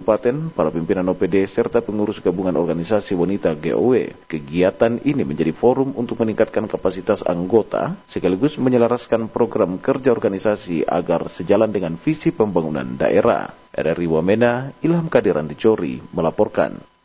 Kabupaten, para pimpinan OPD, serta pengurus gabungan organisasi wanita GOW. Kegiatan ini menjadi forum untuk meningkatkan kapasitas anggota, sekaligus menyelaraskan program kerja organisasi agar sejalan dengan visi pembangunan daerah. RRI Wamena, Ilham Kadiran Dicori, melaporkan.